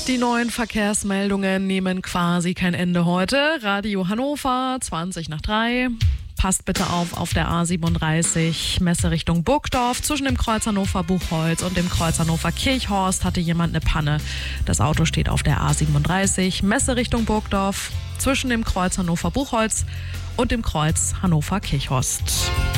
Die neuen Verkehrsmeldungen nehmen quasi kein Ende heute. Radio Hannover, 3:20. Passt bitte auf der A37 Messe Richtung Burgdorf. Zwischen dem Kreuz Hannover-Buchholz und dem Kreuz Hannover-Kirchhorst hatte jemand eine Panne. Das Auto steht auf der A37 Messe Richtung Burgdorf. Zwischen dem Kreuz Hannover-Buchholz und dem Kreuz Hannover-Kirchhorst.